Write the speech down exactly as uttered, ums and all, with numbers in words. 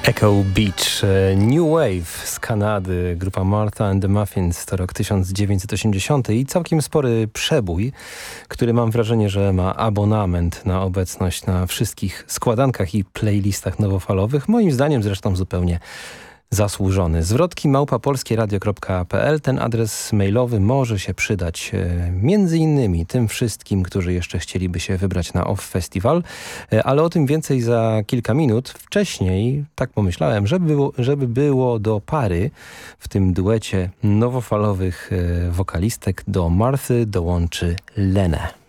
Echo Beach, New Wave z Kanady, grupa Martha and the Muffins, to rok tysiąc dziewięćset osiemdziesiąty i całkiem spory przebój, który mam wrażenie, że ma abonament na obecność na wszystkich składankach i playlistach nowofalowych, moim zdaniem zresztą zupełnie zasłużony. Zwrotki małpa polskieradio kropka p l. Ten adres mailowy może się przydać e, między innymi tym wszystkim, którzy jeszcze chcieliby się wybrać na Off Festival, e, ale o tym więcej za kilka minut. Wcześniej, tak pomyślałem, żeby było, żeby było do pary w tym duecie nowofalowych e, wokalistek, do Marthy dołączy Lenę.